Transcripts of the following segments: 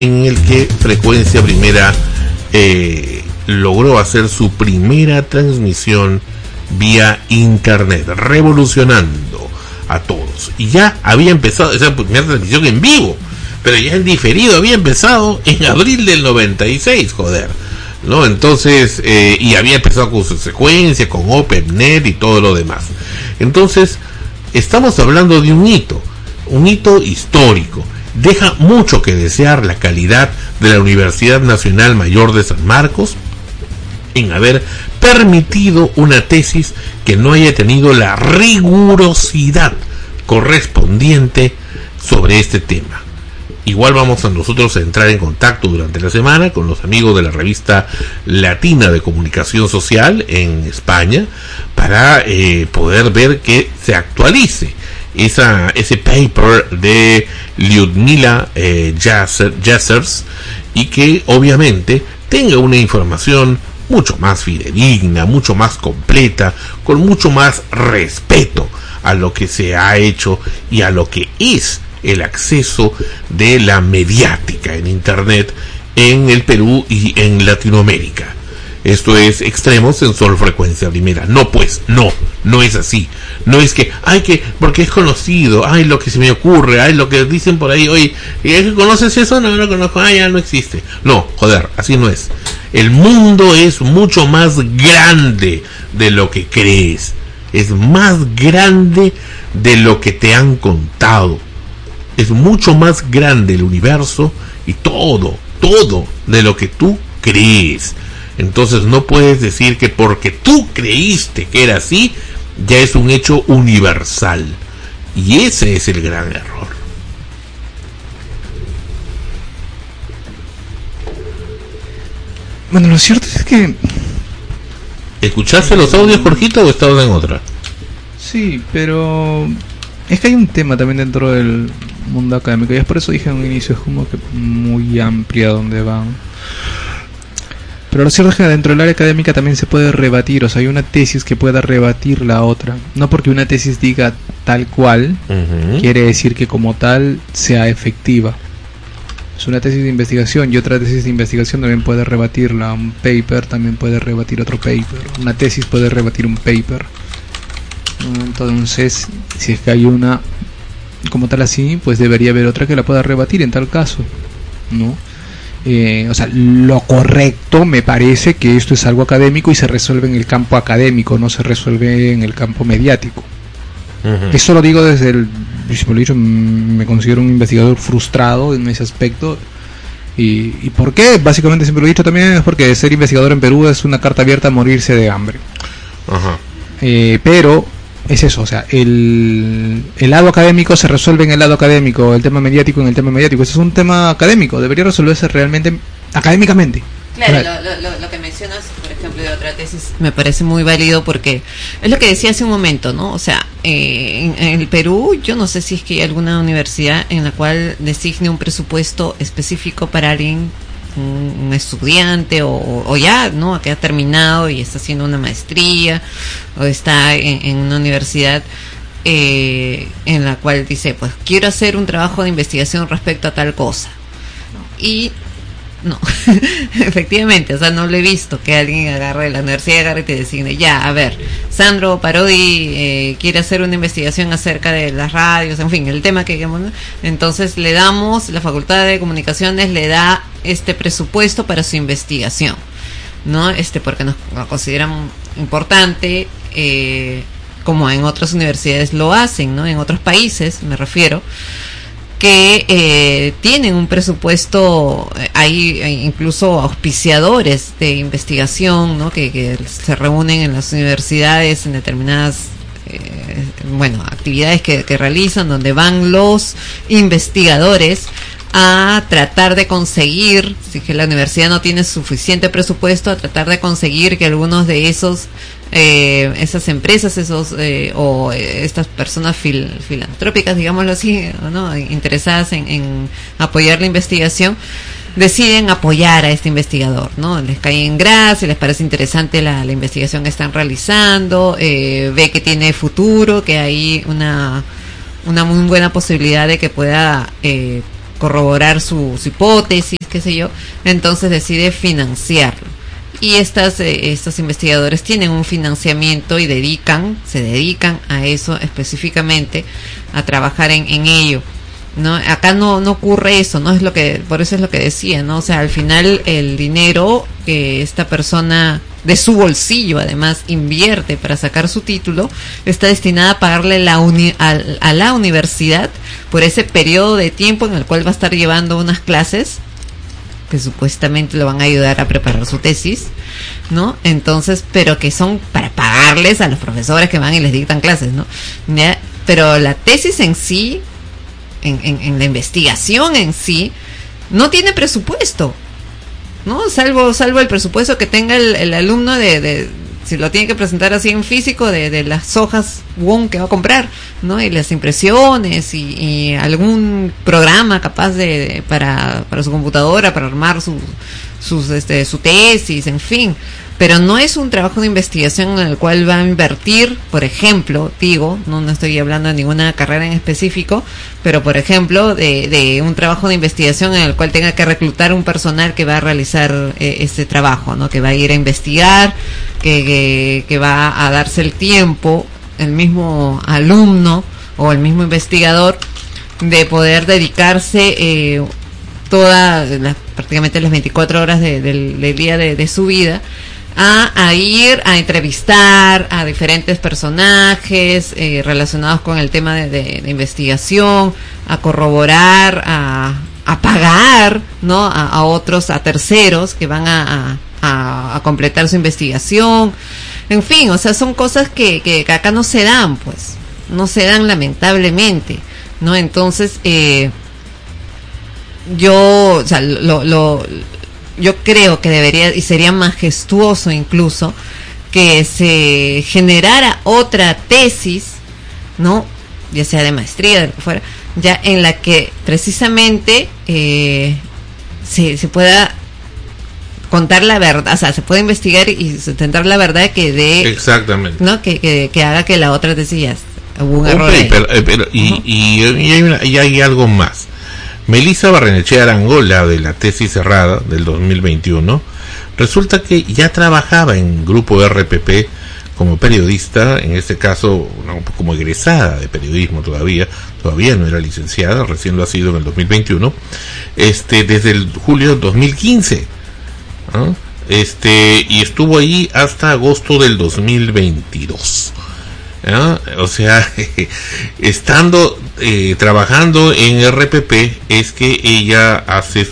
en el que Frecuencia Primera logró hacer su primera transmisión vía internet, revolucionando a todos. Y ya había empezado esa primera transmisión en vivo, pero ya en diferido había empezado en abril del 96, joder, ¿no? Entonces, y había empezado con su secuencia, con OpenNet y todo lo demás. Entonces, estamos hablando de un hito histórico. Deja mucho que desear la calidad de la Universidad Nacional Mayor de San Marcos en haber permitido una tesis que no haya tenido la rigurosidad correspondiente sobre este tema. Igual vamos a nosotros a entrar en contacto durante la semana con los amigos de la revista Latina de Comunicación Social en España para poder ver que se actualice ese paper de Lyudmila Jassers y que obviamente tenga una información mucho más fidedigna, mucho más completa, con mucho más respeto a lo que se ha hecho y a lo que es el acceso de la mediática en internet en el Perú y en Latinoamérica. Esto es Extremos en Sol Frecuencia Primera. No, pues, no es así. No es que, porque es conocido, lo que se me ocurre, lo que dicen por ahí, oye, ¿conoces eso? No lo conozco, ya no existe. No, joder, así no es. El mundo es mucho más grande de lo que crees. Es más grande de lo que te han contado. Es mucho más grande el universo y todo de lo que tú crees. Entonces no puedes decir que porque tú creíste que era así, ya es un hecho universal. Y ese es el gran error. Bueno, lo cierto es que... ¿Escuchaste los audios, Jorgito, o estabas en otra? Sí, pero... es que hay un tema también dentro del mundo académico. Y es por eso dije en un inicio, es como que muy amplia donde van. Pero lo cierto es que dentro del área académica también se puede rebatir, o sea, hay una tesis que pueda rebatir la otra. No porque una tesis diga tal cual, quiere decir que como tal sea efectiva. Es una tesis de investigación y otra tesis de investigación también puede rebatirla. Un paper también puede rebatir otro paper. Una tesis puede rebatir un paper. Entonces, si es que hay una como tal así, pues debería haber otra que la pueda rebatir en tal caso, ¿no? O sea, lo correcto me parece que esto es algo académico y se resuelve en el campo académico, no se resuelve en el campo mediático. Eso lo digo desde el... Por dicho, me considero un investigador frustrado en ese aspecto. ¿Y por qué? Básicamente siempre lo he dicho también, es porque ser investigador en Perú es una carta abierta a morirse de hambre. Pero es eso, o sea, el lado académico se resuelve en el lado académico, el tema mediático en el tema mediático. Eso es un tema académico, debería resolverse realmente académicamente. Claro, lo que mencionas, por ejemplo, de otra tesis me parece muy válido porque es lo que decía hace un momento, ¿no? O sea, en el Perú yo no sé si es que hay alguna universidad en la cual designe un presupuesto específico para alguien, un estudiante o ya, ¿no? Que ha terminado y está haciendo una maestría o está en una universidad en la cual dice, pues quiero hacer un trabajo de investigación respecto a tal cosa. Y no, efectivamente, o sea, no lo he visto que alguien agarre la universidad y te designe, ya, a ver, Sandro Parodi quiere hacer una investigación acerca de las radios, en fin, el tema que queremos, ¿no? Entonces le damos, la Facultad de Comunicaciones le da este presupuesto para su investigación, ¿no? Porque nos consideran importante, como en otras universidades lo hacen, ¿no? En otros países, me refiero, que tienen un presupuesto, hay incluso auspiciadores de investigación, ¿no? Que se reúnen en las universidades en determinadas actividades que realizan, donde van los investigadores a tratar de conseguir, si que la universidad no tiene suficiente presupuesto, a tratar de conseguir que algunos de esos esas empresas, o estas personas filantrópicas, digámoslo así, ¿no? Interesadas en apoyar la investigación, deciden apoyar a este investigador, ¿no? Les cae en gracia, les parece interesante la investigación que están realizando, ve que tiene futuro, que hay una muy buena posibilidad de que pueda corroborar su hipótesis, qué sé yo, entonces decide financiarlo. Y estos investigadores tienen un financiamiento y se dedican a eso específicamente, a trabajar en ello, ¿no? Acá no ocurre eso, ¿no? Por eso es lo que decía, ¿no? O sea, al final el dinero que esta persona de su bolsillo además invierte para sacar su título está destinada a pagarle a la universidad por ese periodo de tiempo en el cual va a estar llevando unas clases que supuestamente lo van a ayudar a preparar su tesis, ¿no? Entonces, pero que son para pagarles a los profesores que van y les dictan clases, ¿no? ¿Ya? Pero la tesis en sí, en la investigación en sí, no tiene presupuesto, ¿no? Salvo el presupuesto que tenga el alumno de si lo tiene que presentar así en físico, de las hojas Wong que va a comprar, ¿no? Y las impresiones y algún programa capaz para su computadora, para armar su tesis, en fin. Pero no es un trabajo de investigación en el cual va a invertir, por ejemplo, no estoy hablando de ninguna carrera en específico, pero por ejemplo de un trabajo de investigación en el cual tenga que reclutar un personal que va a realizar este trabajo, ¿no? Que va a ir a investigar, que va a darse el tiempo, el mismo alumno o el mismo investigador, de poder dedicarse prácticamente las 24 horas del día de su vida a ir a entrevistar a diferentes personajes relacionados con el tema de investigación, a corroborar, a pagar, ¿no? a otros, a terceros que van a completar su investigación. En fin, o sea, son cosas que acá no se dan, pues, no se dan lamentablemente, ¿no? Entonces, yo creo que debería, y sería majestuoso incluso, que se generara otra tesis, ¿no? Ya sea de maestría, de lo que fuera, ya en la que precisamente se pueda contar la verdad, o sea, se puede investigar y intentar la verdad que dé, exactamente, ¿no? Que haga que la otra tesis ya hubo un error ahí. Y hay algo más. Melissa Barrenechea Arangola, de la tesis cerrada del 2021, resulta que ya trabajaba en Grupo RPP como periodista, en este caso como egresada de periodismo todavía no era licenciada, recién lo ha sido en el 2021, desde el julio de 2015, ¿no? Y estuvo ahí hasta agosto del 2022. O sea, estando trabajando en RPP es que ella hace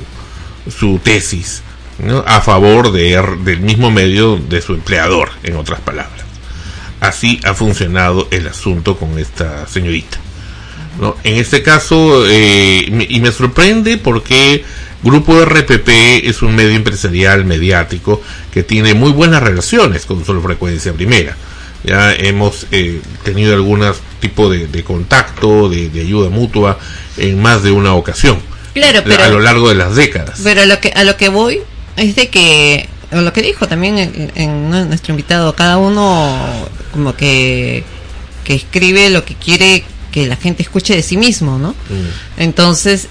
su tesis, ¿no? A favor del mismo medio de su empleador, en otras palabras. Así ha funcionado el asunto con esta señorita, ¿no? En este caso, y me sorprende porque Grupo RPP es un medio empresarial mediático que tiene muy buenas relaciones con Solo Frecuencia Primera. Ya hemos tenido algún tipo de contacto, de ayuda mutua en más de una ocasión, claro, pero a lo largo de las décadas. Pero a lo que voy es de que, o lo que dijo también en nuestro invitado, cada uno como que escribe lo que quiere que la gente escuche de sí mismo, ¿no? Entonces,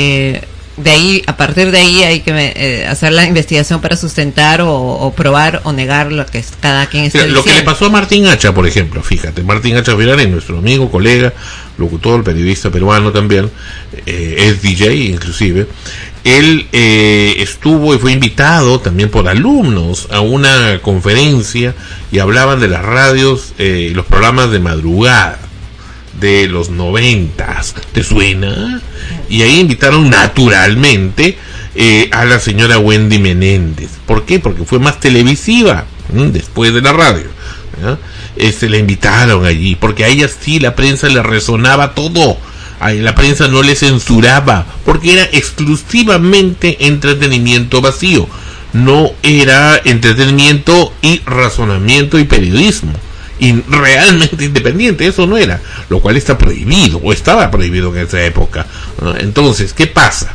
de ahí, a partir de ahí hay que hacer la investigación para sustentar o probar o negar lo que cada quien está diciendo. Lo que le pasó a Martín Hacha, por ejemplo, fíjate, Martín Hacha Virane, nuestro amigo, colega, locutor, periodista peruano también, es DJ inclusive. Él estuvo y fue invitado también por alumnos a una conferencia y hablaban de las radios y los programas de madrugada de los 90s, ¿te suena? Y ahí invitaron naturalmente a la señora Wendy Menéndez. ¿Por qué? Porque fue más televisiva después de la radio, ¿no? La invitaron allí, porque a ella sí la prensa le resonaba todo. A la prensa no le censuraba, porque era exclusivamente entretenimiento vacío. No era entretenimiento y razonamiento y periodismo. Y realmente independiente, eso no era, lo cual está prohibido, o estaba prohibido en esa época, ¿no? Entonces, ¿qué pasa?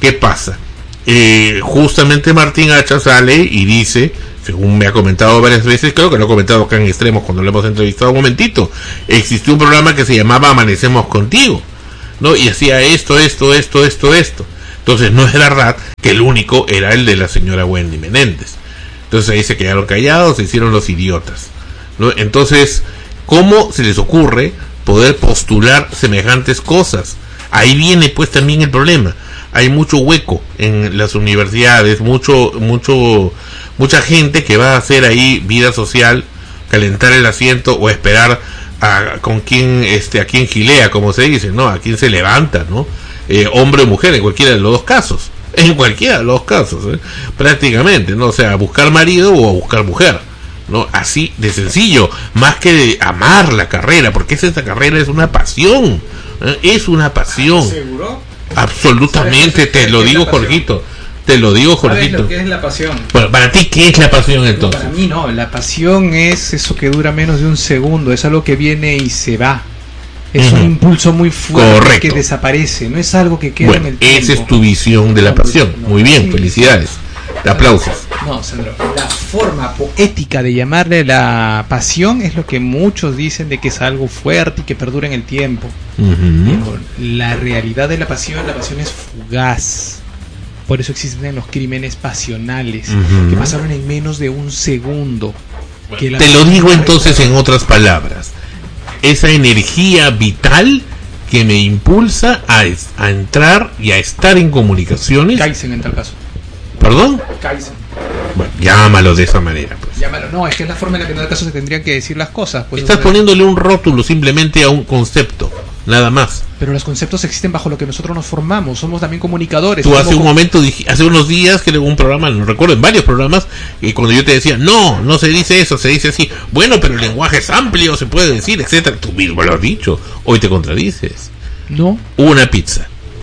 Justamente Martín Hacha sale y dice, según me ha comentado varias veces, creo que lo ha comentado acá en Extremos cuando lo hemos entrevistado un momentito, existió un programa que se llamaba Amanecemos Contigo, ¿no? Y hacía esto. Entonces no es verdad que el único era el de la señora Wendy Menéndez. Entonces ahí se quedaron callados, se hicieron los idiotas, ¿no? Entonces, ¿cómo se les ocurre poder postular semejantes cosas? Ahí viene pues también el problema. Hay mucho hueco en las universidades, mucha gente que va a hacer ahí vida social, calentar el asiento o esperar a quién gilea, como se dice, ¿no? A quién se levanta, ¿no? Hombre o mujer, en cualquiera de los dos casos. Prácticamente, ¿no? O sea, buscar marido o buscar mujer, ¿no? Así de sencillo, más que de amar la carrera, porque esta carrera es una pasión, es una pasión. ¿Seguro? Absolutamente, te lo digo, Jorgito. ¿Sabes lo que es la pasión? Bueno, para ti, ¿qué es la pasión entonces? Para mí no, la pasión es eso que dura menos de un segundo, es algo que viene y se va. Es un impulso muy fuerte. Correcto. Que desaparece, no es algo que queda en el tiempo. Esa es tu visión de la pasión. Muy bien, felicidades. Aplausos. No, Sandro, la forma poética de llamarle la pasión es lo que muchos dicen de que es algo fuerte y que perdura en el tiempo. La realidad de la pasión es fugaz. Por eso existen los crímenes pasionales que pasaron en menos de un segundo. Te lo digo entonces en otras palabras. Esa energía vital que me impulsa a entrar y a estar en comunicaciones. Kaizen en tal caso. ¿Perdón? Kaizen. Bueno, llámalo de esa manera, pues. Llámalo, no, es que es la forma en la que en tal caso se tendrían que decir las cosas. Pues, estás poniéndole un rótulo simplemente a un concepto, nada más. Pero los conceptos existen bajo lo que nosotros nos formamos, somos también comunicadores. Tú hace unos días que en un programa, no recuerdo, en varios programas, y cuando yo te decía, no se dice eso, se dice así, bueno, pero el lenguaje es amplio, se puede decir, etcétera. Tú mismo lo has dicho, hoy te contradices. No. Una pizza.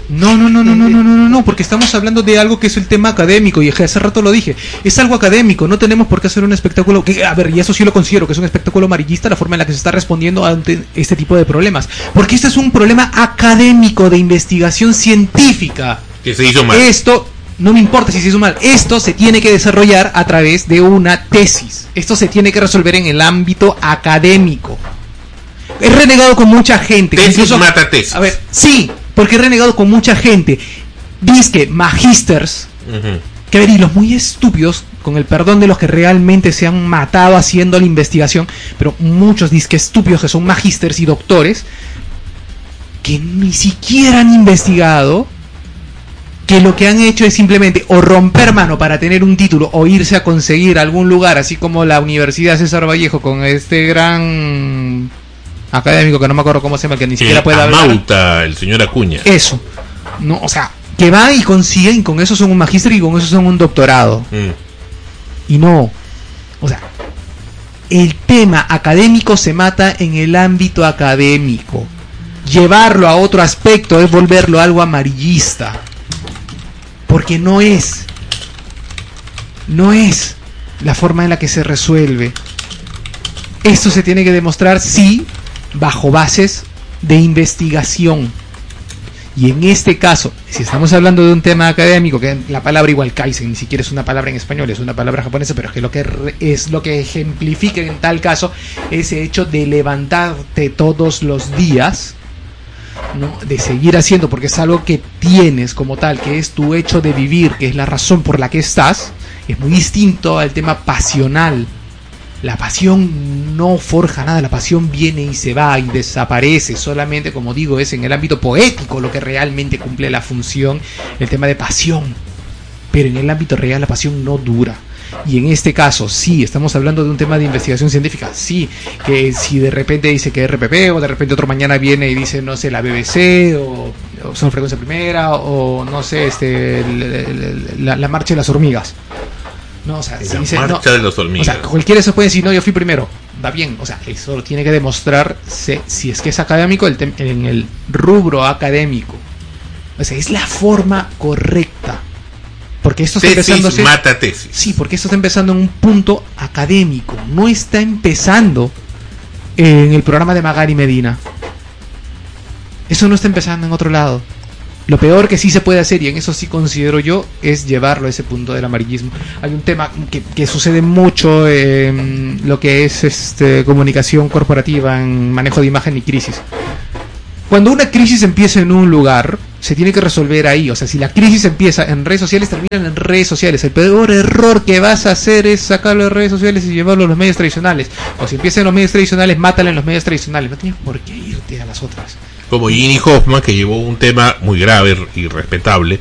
No, porque estamos hablando de algo que es el tema académico, y hace rato lo dije, es algo académico, no tenemos por qué hacer un espectáculo, y eso sí lo considero que es un espectáculo amarillista, la forma en la que se está respondiendo ante este tipo de problemas, porque este es un problema académico de investigación científica. Que se hizo mal. Esto, no me importa si se hizo mal, esto se tiene que desarrollar a través de una tesis, esto se tiene que resolver en el ámbito académico. He renegado con mucha gente. Tesis incluso, mata tesis. A ver, sí, porque he renegado con mucha gente. Disque magísters, que ver, y los muy estúpidos, con el perdón de los que realmente se han matado haciendo la investigación, pero muchos disque estúpidos que son magísters y doctores, que ni siquiera han investigado, que lo que han hecho es simplemente o romper mano para tener un título o irse a conseguir algún lugar, así como la Universidad César Vallejo con este gran académico que no me acuerdo cómo se llama, que ni siquiera puede hablar. El señor Acuña. Eso. No, o sea, que va y consiguen, y con eso son un magíster y con eso son un doctorado. Y no. O sea, el tema académico se mata en el ámbito académico. Llevarlo a otro aspecto es volverlo algo amarillista. Porque no es la forma en la que se resuelve. Esto se tiene que demostrar, sí, bajo bases de investigación. Y en este caso, si estamos hablando de un tema académico, que la palabra igual Kaizen ni siquiera es una palabra en español, es una palabra japonesa, pero es lo que ejemplifica en tal caso ese hecho de levantarte todos los días, ¿no? De seguir haciendo, porque es algo que tienes como tal, que es tu hecho de vivir, que es la razón por la que estás, es muy distinto al tema pasional. La pasión no forja nada, la pasión viene y se va y desaparece, solamente, como digo, es en el ámbito poético lo que realmente cumple la función, el tema de pasión, pero en el ámbito real la pasión no dura. Y en este caso, sí, estamos hablando de un tema de investigación científica, sí, que si de repente dice que RPP, o de repente otro mañana viene y dice, no sé, la BBC, o Son Frecuencia Primera, o no sé, la Marcha de las Hormigas. No, o sea, si dice, marcha de las hormigas. O sea, cualquiera se puede decir, no, yo fui primero. Va bien, o sea, eso tiene que demostrarse si es que es académico en el rubro académico. O sea, es la forma correcta. Porque esto está empezando mata tesis. Sí, porque esto está empezando en un punto académico. No está empezando en el programa de Magari Medina. Eso no está empezando en otro lado. Lo peor que sí se puede hacer, y en eso sí considero yo, es llevarlo a ese punto del amarillismo. Hay un tema que sucede mucho en lo que es comunicación corporativa, en manejo de imagen y crisis. cuando una crisis empieza en un lugar, se tiene que resolver ahí. O sea, si la crisis empieza en redes sociales, terminan en redes sociales. El peor error que vas a hacer es sacarlo de redes sociales y llevarlo a los medios tradicionales. O si empieza en los medios tradicionales, mátalo en los medios tradicionales. No tienes por qué irte a las otras. Como Ginny Hoffman, que llevó un tema muy grave y respetable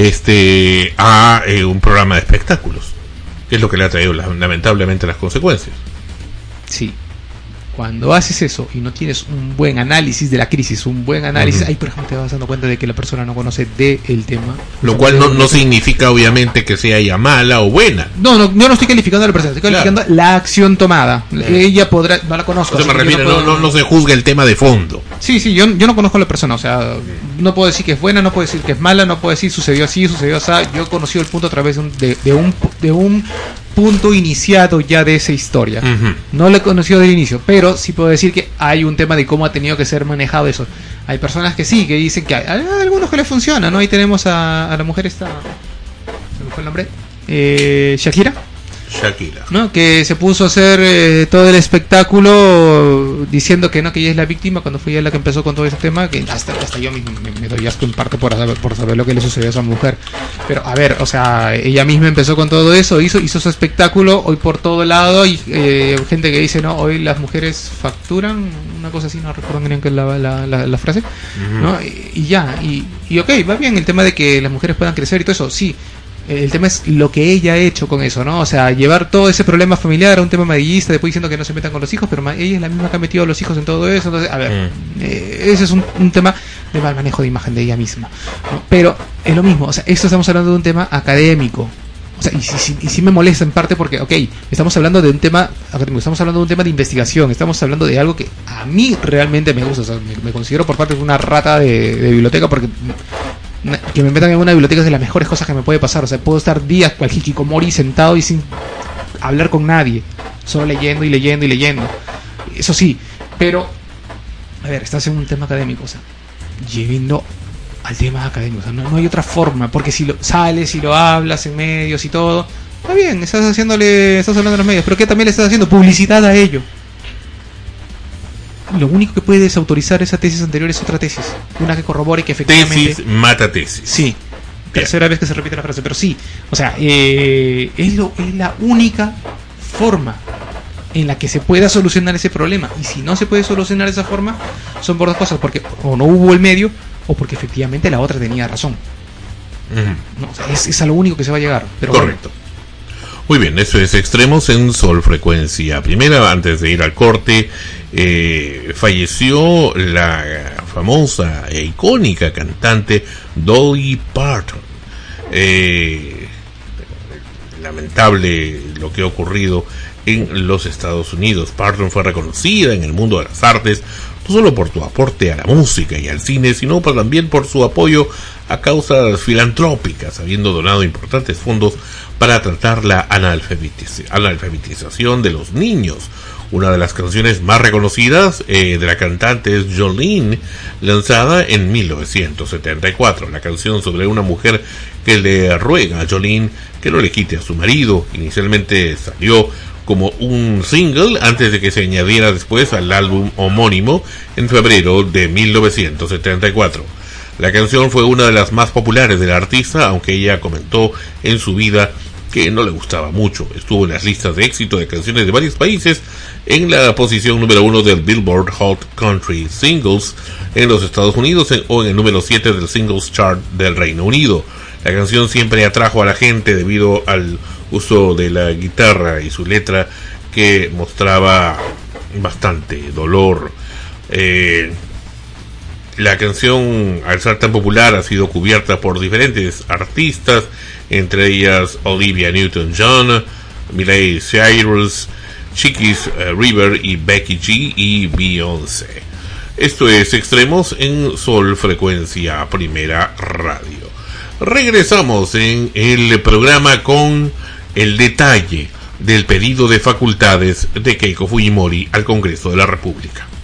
a un programa de espectáculos, que es lo que le ha traído lamentablemente las consecuencias. Sí. Cuando haces eso y no tienes un buen análisis de la crisis, ahí por ejemplo te vas dando cuenta de que la persona no conoce del tema. Lo cual no significa obviamente que sea ella mala o buena. No, yo no estoy calificando a la persona, estoy calificando la acción tomada. Ella podrá, no la conozco. O sea, me refiero, no se juzga el tema de fondo. Sí, yo no conozco a la persona, o sea, no puedo decir que es buena, no puedo decir que es mala, no puedo decir sucedió así, sucedió así. Yo he conocido el punto a través de un punto iniciado ya de esa historia. No lo he conocido del inicio, pero sí puedo decir que hay un tema de cómo ha tenido que ser manejado eso. Hay personas que sí, que dicen que hay algunos que les funciona, ¿no? Ahí tenemos a la mujer esta, ¿se me fue el nombre? Shakira, ¿no? Que se puso a hacer todo el espectáculo diciendo que no, que ella es la víctima, cuando fue ella la que empezó con todo ese tema, que hasta yo mismo me doy asco en parte por saber lo que le sucedió a esa mujer. Pero a ver, o sea, ella misma empezó con todo eso, hizo su espectáculo, hoy por todo lado hay gente que dice, no, hoy las mujeres facturan, una cosa así, no recuerdo bien que es la frase, ¿no? Y ya, y ok, va bien el tema de que las mujeres puedan crecer y todo eso, sí. El tema es lo que ella ha hecho con eso, ¿no? O sea, llevar todo ese problema familiar a un tema amarillista, después diciendo que no se metan con los hijos, pero ella es la misma que ha metido a los hijos en todo eso. Entonces, a ver, ese es un tema de mal manejo de imagen de ella misma, ¿no? Pero es lo mismo, o sea, esto estamos hablando de un tema académico. O sea, y sí me molesta en parte porque, ok, estamos hablando de un tema académico, estamos hablando de un tema de investigación, estamos hablando de algo que a mí realmente me gusta. O sea, me considero por parte de una rata de biblioteca, porque que me metan en una biblioteca es de las mejores cosas que me puede pasar. O sea, puedo estar días cual hikikomori sentado y sin hablar con nadie, solo leyendo y leyendo y leyendo. Eso sí, pero a ver, estás en un tema académico, o sea, llevando al tema académico, o sea, no hay otra forma, porque si lo sales y lo hablas en medios y todo, está bien, estás hablando de los medios, pero que también le estás haciendo publicidad a ello. Lo único que puede desautorizar esa tesis anterior es otra tesis, una que corrobore que efectivamente... Tesis mata tesis. Sí, tercera vez que se repite la frase, pero sí, o sea, es la única forma en la que se pueda solucionar ese problema. Y si no se puede solucionar de esa forma, son por dos cosas, porque o no hubo el medio, o porque efectivamente la otra tenía razón. No, o sea, es a lo único que se va a llegar. Pero correcto. Bueno. Muy bien, eso es Extremos en Sol Frecuencia Primera. Antes de ir al corte, falleció la famosa e icónica cantante Dolly Parton. Lamentable lo que ha ocurrido en los Estados Unidos. Parton fue reconocida en el mundo de las artes no solo por su aporte a la música y al cine, sino también por su apoyo a causas filantrópicas, habiendo donado importantes fondos para tratar la analfabetización de los niños. Una de las canciones más reconocidas de la cantante es Jolene, lanzada en 1974. La canción sobre una mujer que le ruega a Jolene que no le quite a su marido. Inicialmente salió como un single antes de que se añadiera después al álbum homónimo en febrero de 1974. La canción fue una de las más populares de la artista, aunque ella comentó en su vida que no le gustaba mucho. Estuvo en las listas de éxito de canciones de varios países, en la posición número 1 del Billboard Hot Country Singles en los Estados Unidos o en el número 7 del Singles Chart del Reino Unido. La canción siempre atrajo a la gente debido al uso de la guitarra y su letra, que mostraba bastante dolor. La canción, al ser tan popular, ha sido cubierta por diferentes artistas, entre ellas Olivia Newton-John, Miley Cyrus, Chiquis River y Becky G y Beyoncé. Esto es Extremos en Sol Frecuencia Primera Radio. Regresamos en el programa con el detalle del pedido de facultades de Keiko Fujimori al Congreso de la República.